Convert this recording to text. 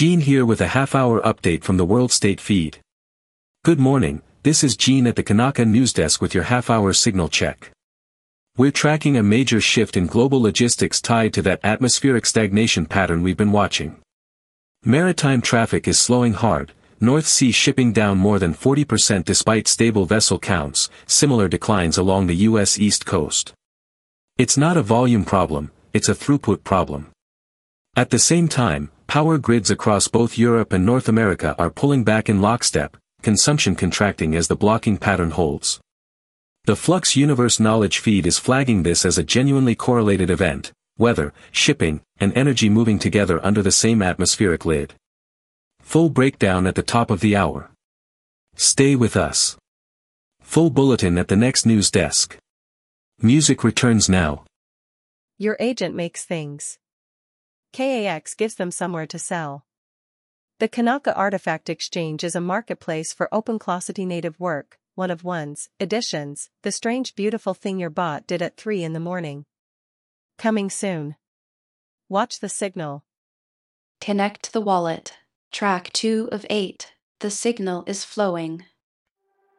Gene here with a half-hour update from the World State feed. Good morning, this is Gene at the Kanaka News Desk with your half-hour signal check. We're tracking a major shift in global logistics tied to that atmospheric stagnation pattern we've been watching. Maritime traffic is slowing hard, North Sea shipping down more than 40% despite stable vessel counts, similar declines along the U.S. East Coast. It's not a volume problem, it's a throughput problem. At the same time, power grids across both Europe and North America are pulling back in lockstep, consumption contracting as the blocking pattern holds. The Flux Universe Knowledge feed is flagging this as a genuinely correlated event, weather, shipping, and energy moving together under the same atmospheric lid. Full breakdown at the top of the hour. Stay with us. Full bulletin at the next news desk. Music returns now. Your agent makes things. KAX gives them somewhere to sell. The Kanaka Artifact Exchange is a marketplace for OpenClossity native work, one of one's editions, the strange beautiful thing your bot did at 3 in the morning. Coming soon. Watch the signal. Connect the wallet. Track 2 of 8. The signal is flowing.